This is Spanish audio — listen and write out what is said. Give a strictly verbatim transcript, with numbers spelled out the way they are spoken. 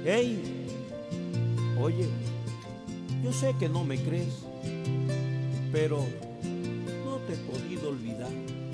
Hey, oye, yo sé que no me crees, pero no te he podido olvidar.